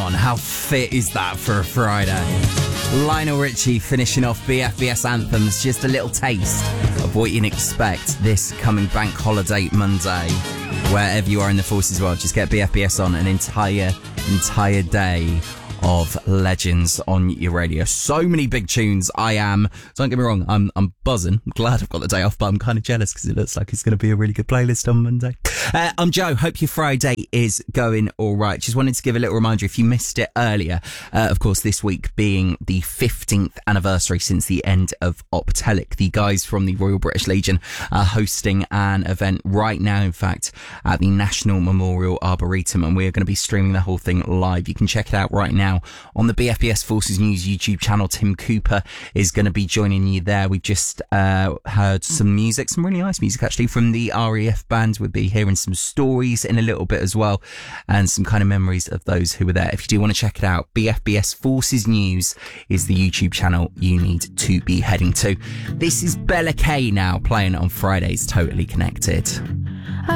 on, how fit is that for a Friday? Lionel Richie finishing off BFBS anthems, just a little taste of what you can expect this coming bank holiday Monday. Wherever you are in the forces world, just get BFBS on an entire day of legends on your radio. So many big tunes. Don't get me wrong, I'm buzzing. I'm glad I've got the day off, but I'm kind of jealous because it looks like it's going to be a really good playlist on Monday. I'm Joe. Hope your Friday is going all right. Just wanted to give a little reminder if you missed it earlier. Of course, this week being the 15th anniversary since the end of Optelic. The guys from the Royal British Legion are hosting an event right now, in fact, at the National Memorial Arboretum, and we're going to be streaming the whole thing live. You can check it out right now on the BFBS Forces News YouTube channel. Tim Cooper is going to be joining you there. We've just heard some music, some really nice music actually from the RAF band. We'll be hearing some stories in a little bit as well, and some kind of memories of those who were there. If you do want to check it out, BFBS Forces News is the YouTube channel you need to be heading to. This is Bella K now, playing on Fridays Totally Connected.